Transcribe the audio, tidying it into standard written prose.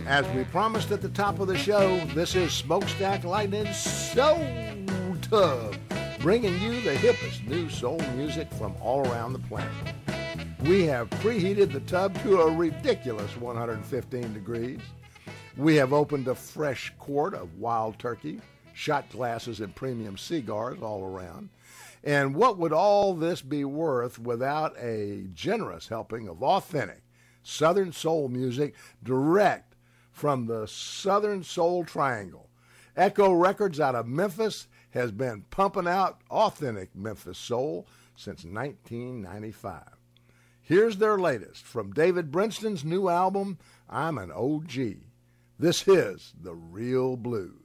As we promised at the top of the show, this is Smokestack Lightning's Soul Tub, bringing you the hippest new soul music from all around the planet. We have preheated the tub to a ridiculous 115 degrees. We have opened a fresh quart of wild turkey, shot glasses, and premium cigars all around. And what would all this be worth without a generous helping of authentic Southern soul music direct from the Southern Soul Triangle? Echo Records out of Memphis has been pumping out authentic Memphis soul since 1995. Here's their latest from David Brinston's new album, I'm an OG. This is The Real Blues.